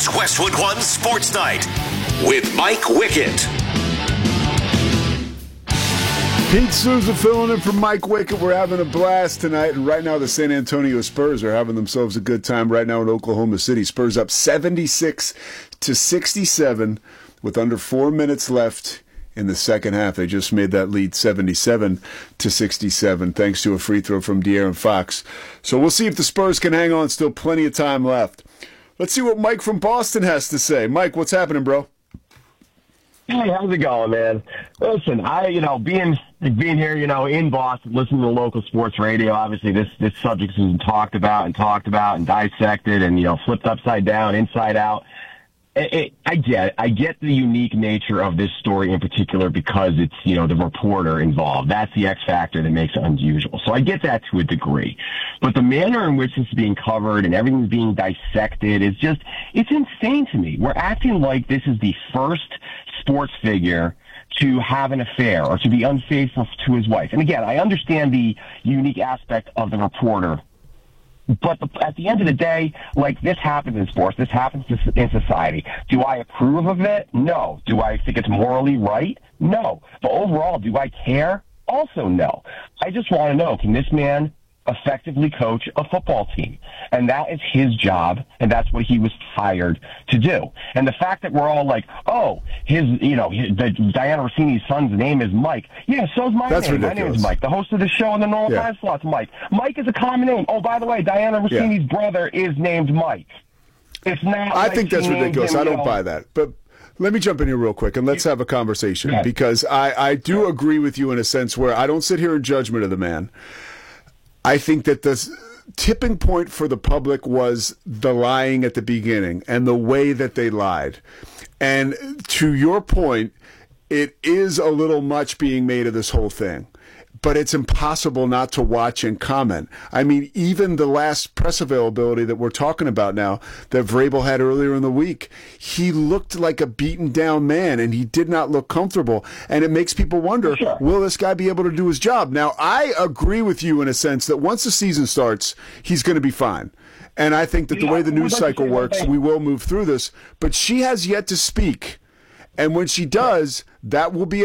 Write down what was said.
It's Westwood One Sports Night with Mike Wickett. Pete Souza filling in for Mike Wickett. We're having a blast tonight, and right now the San Antonio Spurs are having themselves a good time right now in Oklahoma City. Spurs up 76-67 with under 4 minutes left in the second half. They just made that lead 77-67 thanks to a free throw from De'Aaron Fox. So we'll see if the Spurs can hang on. Still plenty of time left. Let's see what Mike from Boston has to say. Mike, what's happening, bro? Hey, how's it going, man? Listen, being here, in Boston, listening to local sports radio, obviously this subject has been talked about and dissected and, flipped upside down, inside out. I get the unique nature of this story in particular because it's, the reporter involved. That's the X factor that makes it unusual. So I get that to a degree. But the manner in which this is being covered and everything's being dissected is just, it's insane to me. We're acting like this is the first sports figure to have an affair or to be unfaithful to his wife. And again, I understand the unique aspect of the reporter. But at the end of the day, this happens in sports. This happens in society. Do I approve of it? No. Do I think it's morally right? No. But overall, do I care? Also, no. I just want to know, can this man effectively coach a football team? And that is his job, and that's what he was hired to do. And the fact that we're all like, oh, Diana Rossini's son's name is Mike. Yeah, so's my That's name. ridiculous. My name is Mike. The host of the show in the normal time slot's Mike. Mike is a common name. Oh, by the way, Diana Rossini's brother is named Mike. It's not. I think that's ridiculous. I don't buy that. But let me jump in here real quick and let's have a conversation because I do agree with you in a sense where I don't sit here in judgment of the man. I think that the tipping point for the public was the lying at the beginning and the way that they lied. And to your point, it is a little much being made of this whole thing. But it's impossible not to watch and comment. I mean, even the last press availability that we're talking about now that Vrabel had earlier in the week, he looked like a beaten down man and he did not look comfortable. And it makes people wonder, will this guy be able to do his job? Now, I agree with you in a sense that once the season starts, he's going to be fine. And I think that the way the news cycle works, we will move through this. But she has yet to speak. And when she does, that will be